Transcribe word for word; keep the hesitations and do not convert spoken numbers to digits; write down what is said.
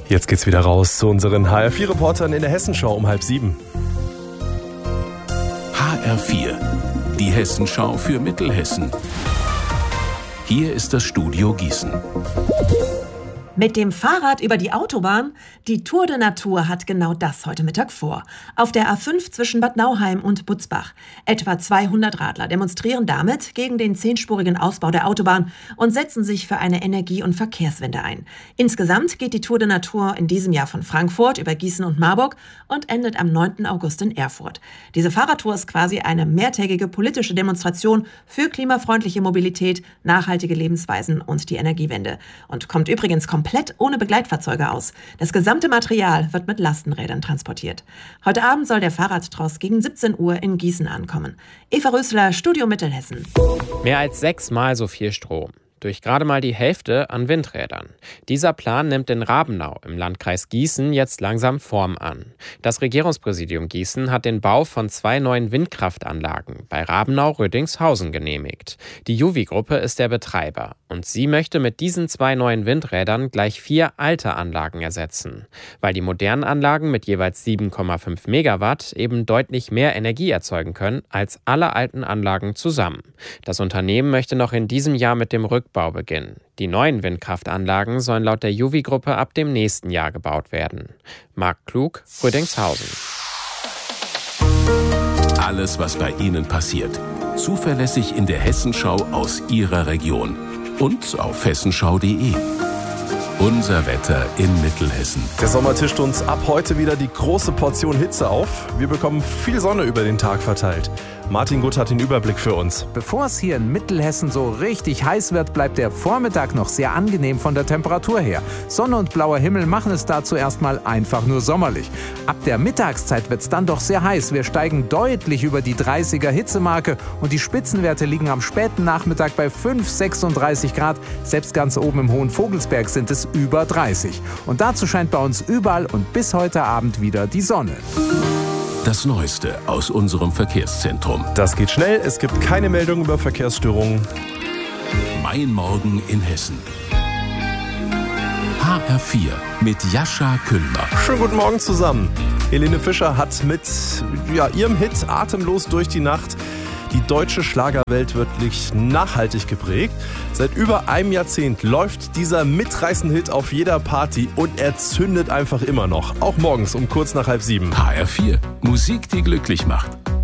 Jetzt geht's wieder raus zu unseren H R vier Reportern in der Hessenschau um halb sieben. H R vier, die Hessenschau für Mittelhessen. Hier ist das Studio Gießen. Mit dem Fahrrad über die Autobahn? Die Tour de Natur hat genau das heute Mittag vor. Auf der A fünf zwischen Bad Nauheim und Butzbach. Etwa zweihundert Radler demonstrieren damit gegen den zehnspurigen Ausbau der Autobahn und setzen sich für eine Energie- und Verkehrswende ein. Insgesamt geht die Tour de Natur in diesem Jahr von Frankfurt über Gießen und Marburg und endet am neunten August in Erfurt. Diese Fahrradtour ist quasi eine mehrtägige politische Demonstration für klimafreundliche Mobilität, nachhaltige Lebensweisen und die Energiewende. Und kommt übrigens komplett komplett ohne Begleitfahrzeuge aus. Das gesamte Material wird mit Lastenrädern transportiert. Heute Abend soll der Fahrradtross gegen siebzehn Uhr in Gießen ankommen. Eva Rösler, Studio Mittelhessen. Mehr als sechsmal so viel Strom. Durch gerade mal die Hälfte an Windrädern. Dieser Plan nimmt in Rabenau im Landkreis Gießen jetzt langsam Form an. Das Regierungspräsidium Gießen hat den Bau von zwei neuen Windkraftanlagen bei Rabenau-Rödingshausen genehmigt. Die Juvi-Gruppe ist der Betreiber und sie möchte mit diesen zwei neuen Windrädern gleich vier alte Anlagen ersetzen. Weil die modernen Anlagen mit jeweils sieben Komma fünf Megawatt eben deutlich mehr Energie erzeugen können als alle alten Anlagen zusammen. Das Unternehmen möchte noch in diesem Jahr mit dem Rückbau Bau beginnen. Die neuen Windkraftanlagen sollen laut der Juvi-Gruppe ab dem nächsten Jahr gebaut werden. Marc Klug, Rödingshausen. Alles, was bei Ihnen passiert, zuverlässig in der Hessenschau aus Ihrer Region und auf hessenschau punkt de. Unser Wetter in Mittelhessen. Der Sommer tischt uns ab heute wieder die große Portion Hitze auf. Wir bekommen viel Sonne über den Tag verteilt. Martin Gutt hat den Überblick für uns. Bevor es hier in Mittelhessen so richtig heiß wird, bleibt der Vormittag noch sehr angenehm von der Temperatur her. Sonne und blauer Himmel machen es dazu erstmal einfach nur sommerlich. Ab der Mittagszeit wird es dann doch sehr heiß. Wir steigen deutlich über die dreißiger Hitzemarke und die Spitzenwerte liegen am späten Nachmittag bei fünf, sechsunddreißig Grad. Selbst ganz oben im Hohen Vogelsberg sind es über dreißig. Und dazu scheint bei uns überall und bis heute Abend wieder die Sonne. Das Neueste aus unserem Verkehrszentrum. Das geht schnell, es gibt keine Meldung über Verkehrsstörungen. Mein Morgen in Hessen. H R vier mit Jascha Kündner. Schönen guten Morgen zusammen. Helene Fischer hat mit ja, ihrem Hit Atemlos durch die Nacht die deutsche Schlagerwelt wirklich nachhaltig geprägt. Seit über einem Jahrzehnt läuft dieser mitreißende Hit auf jeder Party und er zündet einfach immer noch. Auch morgens um kurz nach halb sieben. H R vier, Musik, die glücklich macht.